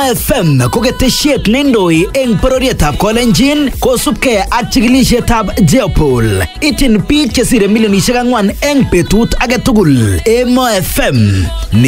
FM ko ketesiet neindoi eng bororietab Kolenjin kosubkei ak chikilisietab Jeopol. Ityin biik chesire milionisiek 4 eng betut age tugul. Emo FM